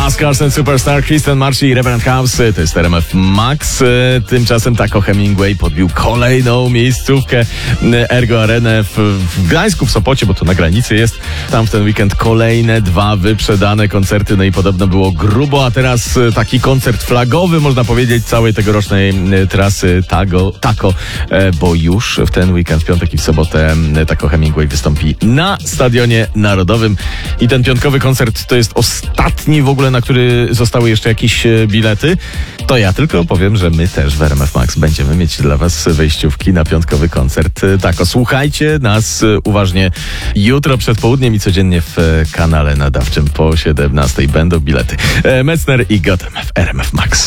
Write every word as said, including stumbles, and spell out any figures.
Rascals and Superstar, Kristen Marci i Reverend House. To jest R M F Max. Tymczasem Taco Hemingway podbił kolejną miejscówkę Ergo Arenę w, w Gdańsku, w Sopocie, bo to na granicy jest. Tam w ten weekend kolejne dwa wyprzedane koncerty, no i podobno było grubo, a teraz taki koncert flagowy, można powiedzieć, całej tegorocznej trasy Tago, Taco, bo już w ten weekend, w piątek i w sobotę Taco Hemingway wystąpi na Stadionie Narodowym i ten piątkowy koncert to jest ostatni w ogóle, na który zostały jeszcze jakieś bilety. To ja tylko powiem, że my też w R M F Max będziemy mieć dla was wejściówki na piątkowy koncert Taco. Słuchajcie nas uważnie jutro przed południem i codziennie w kanale nadawczym po siedemnastej będą bilety. Metzner i Gotem w R M F Max.